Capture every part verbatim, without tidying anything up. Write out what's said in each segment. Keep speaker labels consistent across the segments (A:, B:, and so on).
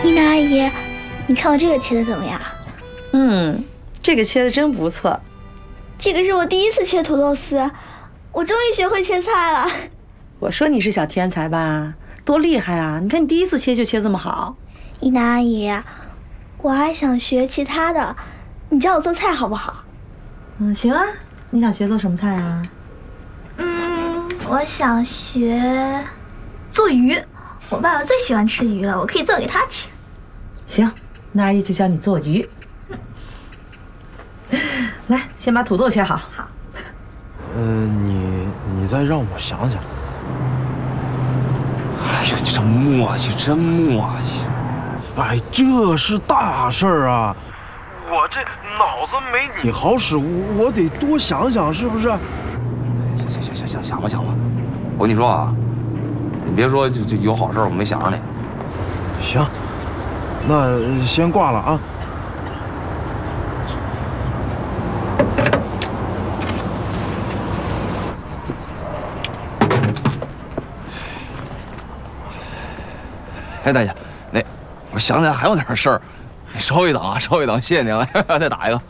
A: 伊娜阿姨，你看我这个切的怎么样？
B: 嗯，这个切的真不错。
A: 这个是我第一次切土豆丝，我终于学会切菜了。
B: 我说你是小天才吧，多厉害啊！你看你第一次切就切这么好。
A: 伊娜阿姨，我还想学其他的，你教我做菜好不好？
B: 嗯，行啊。你想学做什么菜啊？
A: 嗯，我想学做鱼。我爸爸最喜欢吃鱼了，我可以做给他吃。
B: 行，那阿姨就教你做鱼。来，先把土豆切好。
A: 好。
C: 嗯、呃，你你再让我想想。哎呀，你这磨叽真磨叽！哎，这是大事儿啊！我这脑子没你好使，我得多想想，是不是？
D: 行行行行行，想吧想吧。我跟你说啊，你别说就就有好事我没想着你。
C: 行，那先挂了啊。
D: 哎，大姐，那我想起来还有点事儿，你稍微等啊，稍微等，谢谢您了，再打一个。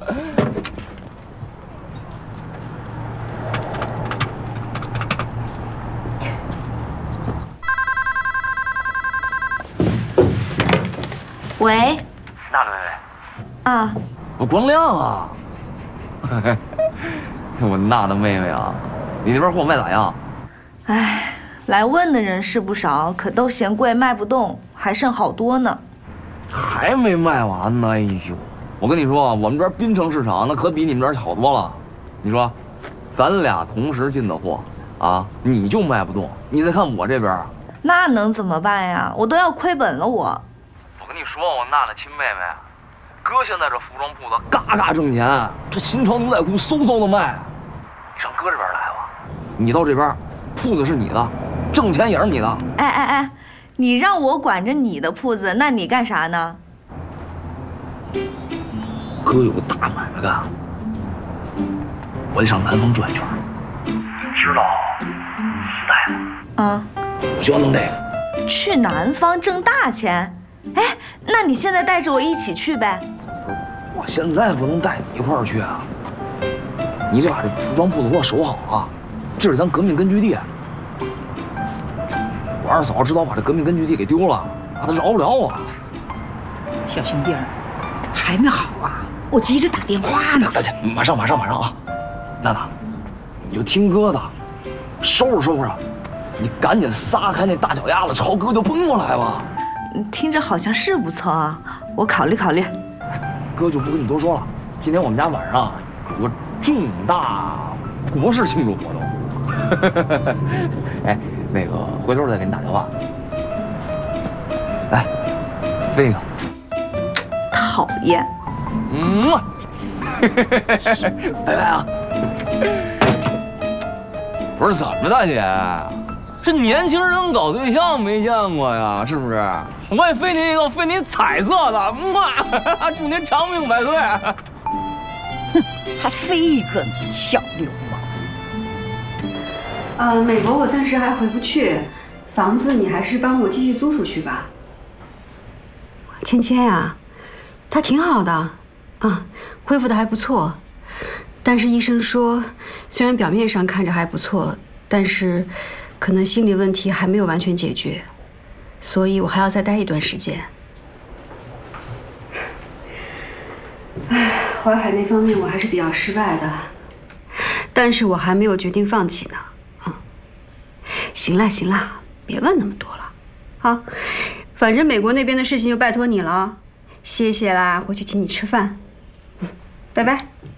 B: 喂，
D: 娜娜妹妹。
B: 啊，
D: 我光亮啊！我娜娜妹妹啊，你那边货卖咋样？
B: 哎，来问的人是不少，可都嫌贵，卖不动，还剩好多呢。
D: 还没卖完呢！哎呦，我跟你说，我们这边滨城市场那可比你们这儿好多了。你说，咱俩同时进的货啊，你就卖不动，你再看我这边，
B: 那能怎么办呀？我都要亏本了，我。
D: 我跟你说，我娜娜亲妹妹，哥现在这服装铺子嘎嘎挣钱，这新潮牛仔裤嗖嗖的卖。你上哥这边来吧，你到这边，铺子是你的，挣钱也是你的。
B: 哎哎哎，你让我管着你的铺子，那你干啥呢？
D: 哥有个大买卖干，我得上南方转一圈。你知道丝带吗？
B: 嗯，
D: 我就要弄这个。
B: 去南方挣大钱？哎，那你现在带着我一起去呗。
D: 我现在不能带你一块儿去啊！你得把这服装铺子给我守好啊，这是咱革命根据地。我二嫂知道把这革命根据地给丢了，那她饶不了我。
E: 小兄弟儿，还没好啊？我急着打电话呢。
D: 大姐，马上马上马上啊！娜娜，你就听哥的，收拾收拾，你赶紧撒开那大脚丫子，朝哥就奔过来吧。
B: 听着好像是不错啊，我考虑考虑。
D: 哥就不跟你多说了，今天我们家晚上有个重大国事庆祝活动。哎，那个回头再给你打电话。来，飞一个。
B: 讨厌。
D: 嗯，拜拜啊。不是怎么，大姐，这年轻人搞对象没见过呀，是不是？我也飞您一个，飞您彩色的，哇！祝您长命百岁。
E: 哼，还飞一个呢，小流氓。
F: 呃，美国我暂时还回不去，房子你还是帮我继续租出去吧。芊芊啊，她挺好的，啊，恢复的还不错，但是医生说，虽然表面上看着还不错，但是可能心理问题还没有完全解决，所以我还要再待一段时间。唉，淮海那方面我还是比较失败的，但是我还没有决定放弃呢。啊，行了行了，别问那么多了，啊，反正美国那边的事情就拜托你了，谢谢啦，回去请你吃饭，拜拜。